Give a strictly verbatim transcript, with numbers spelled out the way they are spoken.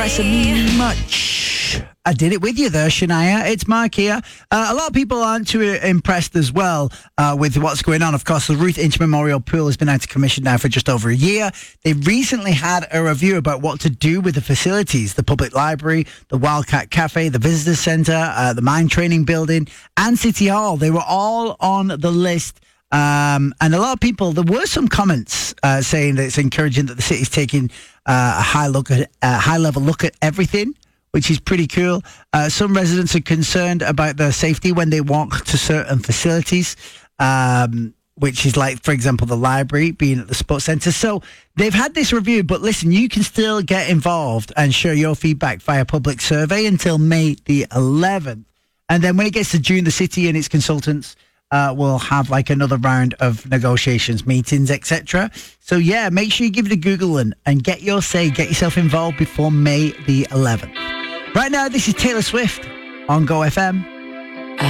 so much. I did it with you there, Shania. It's Mark here. Uh, a lot of people aren't too impressed as well uh, with what's going on. Of course, the Ruth Inch Memorial Pool has been out of commission now for just over a year. They recently had a review about what to do with the facilities, the public library, the Wildcat Cafe, the visitor centre, uh, the mine training building, and City Hall. They were all on the list. Um, and a lot of people, there were some comments uh, saying that it's encouraging that the city's taking uh, a high look at a high level look at everything, which is pretty cool. Uh, some residents are concerned about their safety when they walk to certain facilities, um, which is like, for example, the library, being at the sports centre. So they've had this review, but listen, you can still get involved and share your feedback via public survey until May the eleventh. And then when it gets to June, the city and its consultants Uh, we'll have like another round of negotiations, meetings, et cetera. So yeah, make sure you give it a Google and, and get your say, get yourself involved before May the eleventh. Right now, this is Taylor Swift on Go F M.